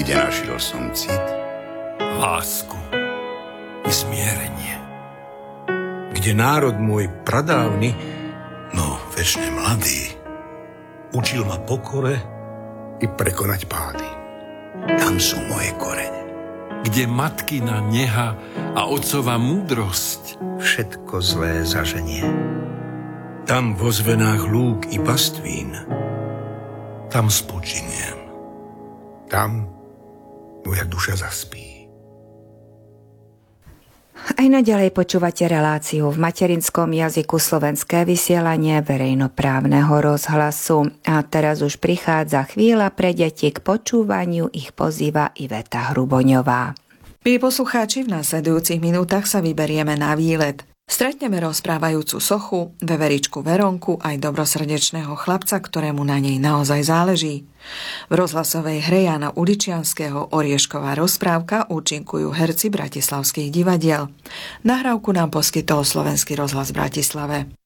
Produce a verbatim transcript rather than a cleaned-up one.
kde našiel som cit, lásku i smierenie. Kde národ môj pradávny, no večne mladý, učil ma pokore i prekonať pády. Tam sú moje korene. Kde matkina neha a otcova múdrosť Všetko zlé zaženie. Tam vo zvenách lúk i pastvín. tam spočiniem. Tam moja duša zaspí. Aj naďalej počúvate reláciu v materinskom jazyku Slovenské vysielanie verejnoprávneho rozhlasu. A teraz už prichádza chvíľa pre deti, k počúvaniu ich pozýva Iveta Hruboňová. Milí poslucháči, v následujúcich minútach sa vyberieme na výlet. Stretneme rozprávajúcu sochu, veveričku Veronku aj dobrosrdečného chlapca, ktorému na nej naozaj záleží. V rozhlasovej hre Jána Uličianskeho Oriešková rozprávka účinkujú herci bratislavských divadiel. Nahrávku nám poskytol Slovenský rozhlas v Bratislave.